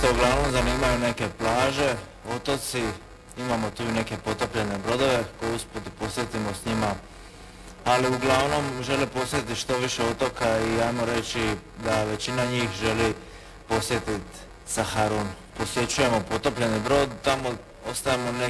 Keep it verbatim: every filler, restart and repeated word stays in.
Uglavnom zanimaju neke plaže, otoci, imamo tu i neke potopljene brodove koje usput posjetimo s njima, ali uglavnom žele posjetiti što više otoka i ajmo reći da većina njih želi posjetiti Saharun. Posjećujemo potopljeni brod, tamo ostajemo